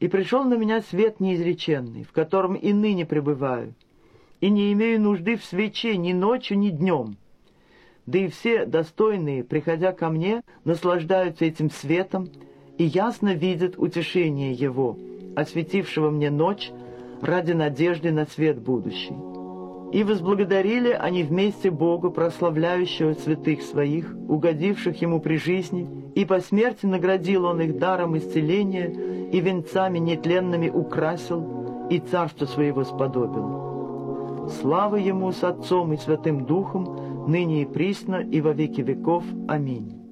И пришел на меня свет неизреченный, в котором и ныне пребываю, и не имею нужды в свече ни ночью, ни днем. Да и все достойные, приходя ко мне, наслаждаются этим светом и ясно видят утешение Его, осветившего мне ночь ради надежды на свет будущий. И возблагодарили они вместе Богу, прославляющего святых своих, угодивших Ему при жизни, и по смерти наградил Он их даром исцеления и венцами нетленными украсил, и царство своего сподобил. Слава Ему с Отцом и Святым Духом, ныне и присно, и во веки веков. Аминь.